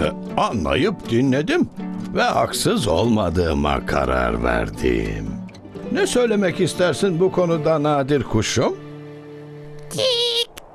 Anlayıp dinledim ve haksız olmadığıma karar verdim. Ne söylemek istersin bu konuda Nadir kuşum?